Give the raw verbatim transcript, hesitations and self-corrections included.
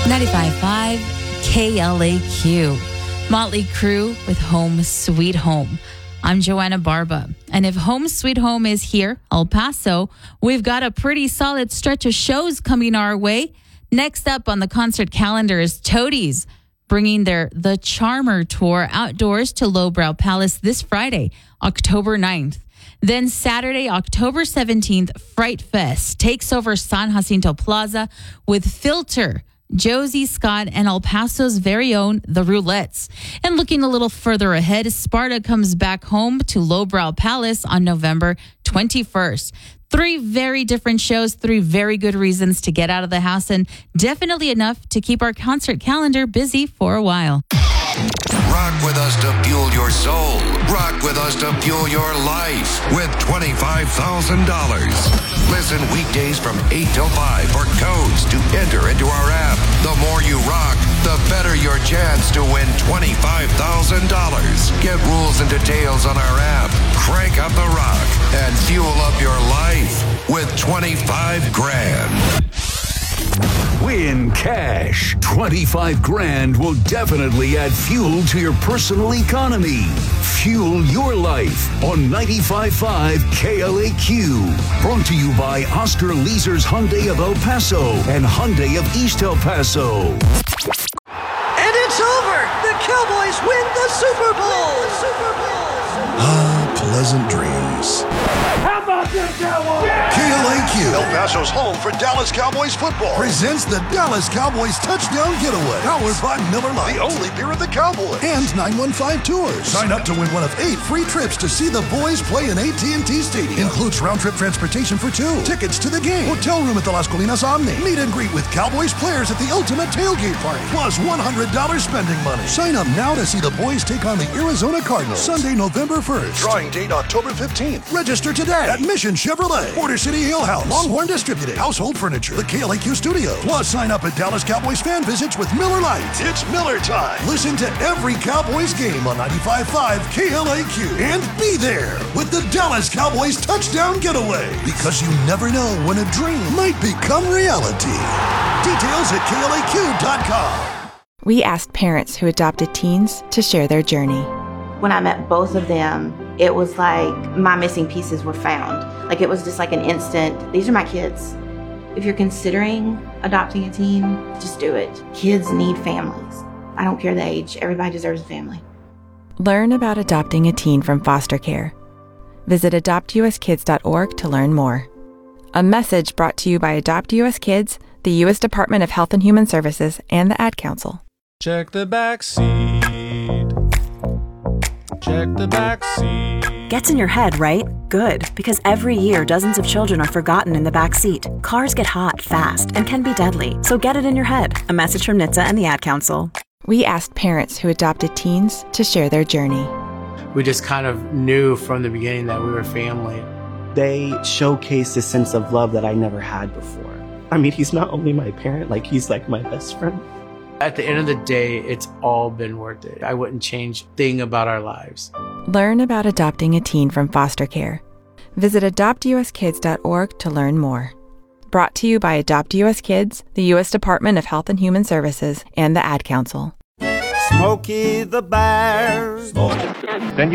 ninety-five point five K L A Q. Motley Crue with Home Sweet Home. I'm Joanna Barba. And if Home Sweet Home is here, El Paso, we've got a pretty solid stretch of shows coming our way. Next up on the concert calendar is Toadies, bringing their The Charmer Tour outdoors to Lowbrow Palace this Friday, October ninth. Then Saturday, October seventeenth, Fright Fest takes over San Jacinto Plaza with Filter, Josie Scott, and El Paso's very own The Roulettes. And looking a little further ahead, Sparta comes back home to Lowbrow Palace on November twenty-first. Three very different shows, three very good reasons to get out of the house, and definitely enough to keep our concert calendar busy for a while. Rock with us to fuel your soul. Rock with us to fuel your life with twenty-five thousand dollars. Listen weekdays from eight till five for codes to enter into our app. The more you rock, the better your chance to win twenty-five thousand dollars. Get rules and details on our app. Crank up the rock and fuel up your life with twenty-five grand. Win cash. twenty-five grand will definitely add fuel to your personal economy. Fuel your life on ninety-five point five K L A Q. Brought to you by Oscar Leaser's Hyundai of El Paso and Hyundai of East El Paso. And it's over! The Cowboys win the Super Bowl! Win the Super Bowl! Ah, pleasant dreams. How about them Cowboys? K L A Q, El Paso's home for Dallas Cowboys football, presents the Dallas Cowboys Touchdown Getaway, powered by Miller Lite, the only beer of the Cowboys, and nine one five Tours. Sign up to win one of eight free trips to see the boys play in A T and T Stadium. Includes round-trip transportation for two, tickets to the game, hotel room at the Las Colinas Omni, meet and greet with Cowboys players at the ultimate tailgate party, plus one hundred dollars spending money. Sign up now to see the boys take on the Arizona Cardinals, Sunday, November first. Drawing date October fifteenth. Register today at Mission Chevrolet, Border City Ale House, Longhorn Distributing, Household Furniture, the K L A Q Studio. Plus, sign up at Dallas Cowboys fan visits with Miller Lite. It's Miller time. Listen to every Cowboys game on ninety-five point five K L A Q and be there with the Dallas Cowboys Touchdown Getaway. Because you never know when a dream might become reality. Details at K L A Q dot com. We asked parents who adopted teens to share their journey. When I met both of them, it was like my missing pieces were found. Like it was just like an instant, these are my kids. If you're considering adopting a teen, just do it. Kids need families. I don't care the age, everybody deserves a family. Learn about adopting a teen from foster care. Visit adopt u s kids dot org to learn more. A message brought to you by Adopt U S Kids, the U S Department of Health and Human Services, and the Ad Council. Check the back seat. Check the back seat. Gets in your head, right? Good, because every year dozens of children are forgotten in the back seat. Cars get hot fast and can be deadly, so get it in your head. A message from N H T S A and the Ad Council. We asked parents who adopted teens to share their journey. We just kind of knew from the beginning that we were family. They showcased a sense of love that I never had before. I mean, he's not only my parent, like he's like my best friend. At the end of the day, it's all been worth it. I wouldn't change a thing about our lives. Learn about adopting a teen from foster care. Visit adopt u s kids dot org to learn more. Brought to you by Adopt U S Kids, the U S Department of Health and Human Services, and the Ad Council. Smokey the Bear. Then you